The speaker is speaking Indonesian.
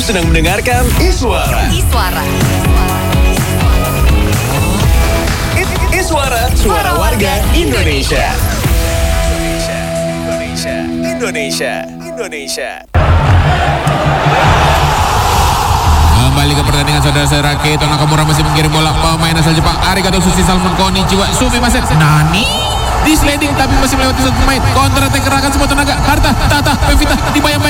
sedang mendengarkan Iswara. Iswara, suara warga Indonesia. Indonesia. Kembali ke pertandingan saudara-saudara. Keito Nakamura masih mengirim bola. Pemain asal Jepang Arigato Sushi Salmon Konnichiwa Sumi Maset Nani di sliding tapi masih melewati satu pemain. Counter attack kerahkan semua tenaga. Harta Tata Pevita dibayang